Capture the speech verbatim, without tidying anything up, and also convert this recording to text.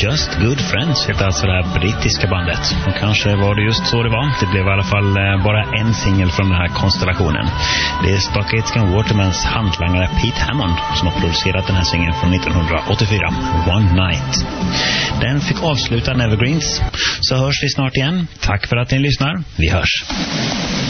Just Good Friends heter alltså det här brittiska bandet. Och kanske var det just så det var. Det blev i alla fall bara en singel från den här konstellationen. Det är Stockholm Watermans hantlangare Pete Hammond som har producerat den här singeln från nittonhundraåttiofyra, One Night. Den fick avsluta Evergreens. Så hörs vi snart igen. Tack för att ni lyssnar. Vi hörs.